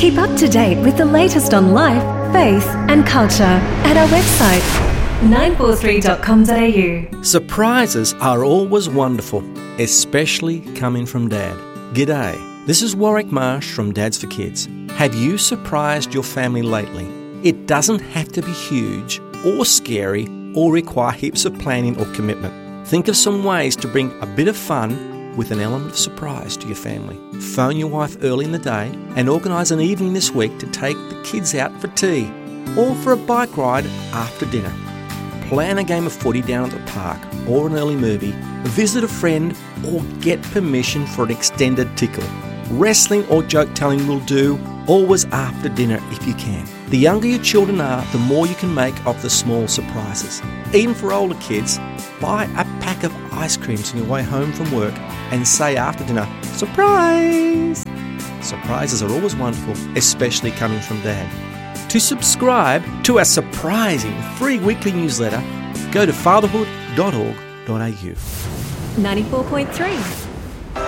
Keep up to date with the latest on life, faith and culture at our website 943.com.au. Surprises are always wonderful, especially coming from Dad. G'day, this is Warwick Marsh from Dads for Kids. Have you surprised your family lately? It doesn't have to be huge or scary or require heaps of planning or commitment. Think of some ways to bring a bit of fun with an element of surprise to your family. Phone your wife early in the day and organise an evening this week to take the kids out for tea or for a bike ride after dinner. Plan a game of footy down at the park or an early movie, visit a friend or get permission for an extended tickle. Wrestling or joke telling will do, always after dinner if you can. The younger your children are, the more you can make of the small surprises. Even for older kids, buy a pack of ice creams on your way home from work and say after dinner, surprise! Surprises are always wonderful, especially coming from Dad. To subscribe to our surprising free weekly newsletter, go to fatherhood.org.au. 94.3